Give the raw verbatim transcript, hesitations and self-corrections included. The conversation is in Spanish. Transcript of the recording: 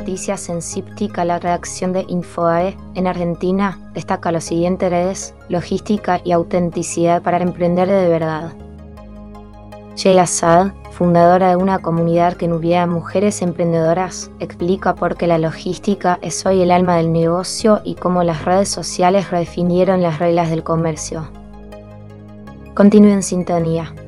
noticias en Cíptica, la redacción de Infobae en Argentina destaca los siguientes redes: logística y autenticidad para emprender de verdad. Sheila Saad, fundadora de una comunidad que nuclea a mujeres emprendedoras, explica por qué la logística es hoy el alma del negocio y cómo las redes sociales redefinieron las reglas del comercio. Continúe en sintonía.